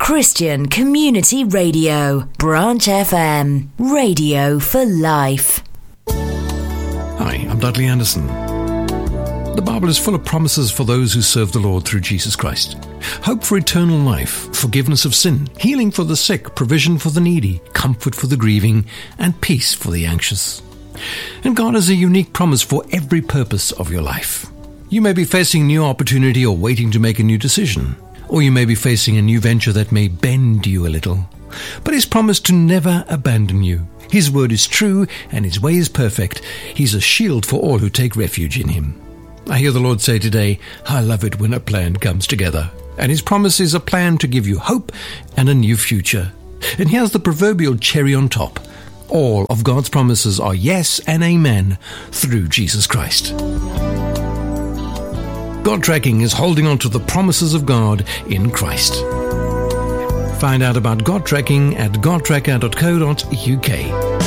Christian Community Radio, Branch FM, radio for life. Hi, I'm Dudley Anderson. The Bible is full of promises for those who serve the Lord through Jesus Christ. Hope for eternal life, forgiveness of sin, healing for the sick, provision for the needy, comfort for the grieving, and peace for the anxious. And God has a unique promise for every purpose of your life. You may be facing new opportunity or waiting to make a new decision. Or you may be facing a new venture that may bend you a little. But He's promised to never abandon you. His word is true and His way is perfect. He's a shield for all who take refuge in Him. I hear the Lord say today, I love it when a plan comes together. And His promise is a plan to give you hope and a new future. And here's the proverbial cherry on top. All of God's promises are yes and amen through Jesus Christ. God Tracking is holding on to the promises of God in Christ. Find out about God Tracking at godtracker.co.uk.